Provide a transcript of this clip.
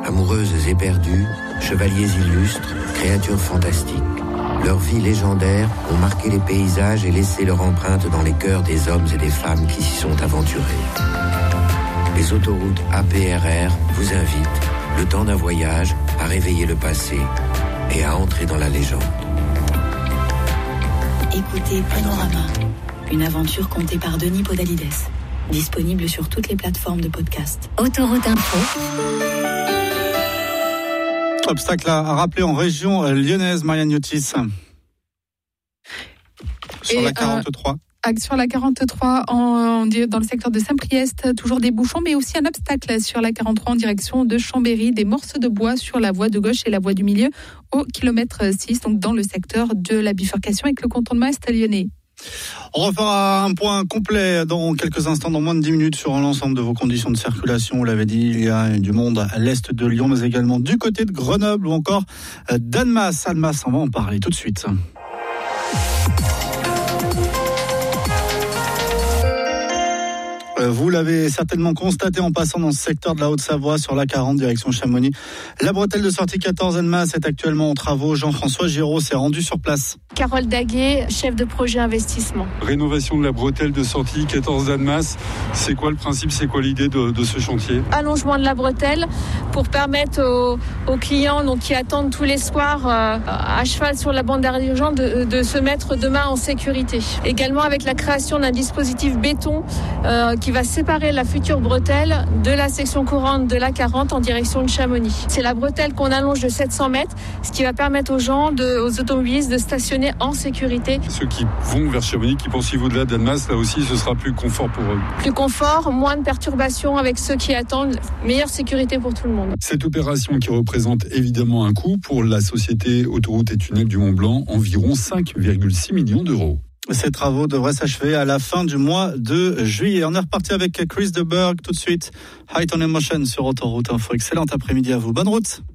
Amoureuses éperdues, chevaliers illustres, créatures fantastiques. Leurs vies légendaires ont marqué les paysages et laissé leur empreinte dans les cœurs des hommes et des femmes qui s'y sont aventurés. Les autoroutes APRR vous invitent, le temps d'un voyage, à réveiller le passé et à entrer dans la légende. Écoutez Panorama, une aventure contée par Denis Podalides. Disponible sur toutes les plateformes de podcast. Autoroute Info. Obstacle à rappeler en région lyonnaise, Marianne Yotis. Sur la 43. Sur la 43, dans le secteur de Saint-Priest, toujours des bouchons, mais aussi un obstacle sur la 43 en direction de Chambéry, des morceaux de bois sur la voie de gauche et la voie du milieu au kilomètre 6, donc dans le secteur de la bifurcation avec le contournement est lyonnais. On refera un point complet dans quelques instants, dans moins de 10 minutes, sur l'ensemble de vos conditions de circulation. Vous l'avez dit, il y a du monde à l'est de Lyon, mais également du côté de Grenoble ou encore d'Annemasse. Annemasse, on va en parler tout de suite. Vous l'avez certainement constaté en passant dans ce secteur de la Haute-Savoie sur la 40 direction Chamonix. La bretelle de sortie 14 Annemasse est actuellement en travaux. Jean-François Giraud s'est rendu sur place. Carole Daguet, chef de projet investissement. Rénovation de la bretelle de sortie 14 Annemasse. C'est quoi le principe, c'est quoi l'idée de ce chantier ? Allongement de la bretelle pour permettre aux clients donc, qui attendent tous les soirs à cheval sur la bande d'arrêt urgent de se mettre demain en sécurité. Également avec la création d'un dispositif béton qui va séparer la future bretelle de la section courante de la 40 en direction de Chamonix. C'est la bretelle qu'on allonge de 700 mètres, ce qui va permettre aux automobilistes de stationner en sécurité. Ceux qui vont vers Chamonix, qui poursuivent au-delà d'Annemasse, là aussi, ce sera plus confort pour eux. Plus confort, moins de perturbations avec ceux qui attendent, meilleure sécurité pour tout le monde. Cette opération qui représente évidemment un coût pour la société Autoroutes et Tunnels du Mont-Blanc, environ 5,6 millions d'euros. Ces travaux devraient s'achever à la fin du mois de juillet. On est reparti avec Chris de Burgh tout de suite. Height on Emotion sur Autoroute Info. Excellent après-midi à vous. Bonne route.